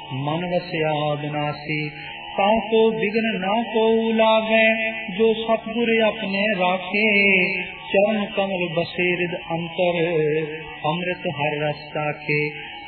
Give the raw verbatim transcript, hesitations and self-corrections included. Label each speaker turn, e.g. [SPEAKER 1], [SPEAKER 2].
[SPEAKER 1] मन वस्या विनाशी। ताको बिघ्न ना को लागे जो सतगुर अपने राखे। चरण कमल बसे हृद अंतर अमृत हर रस चाखे।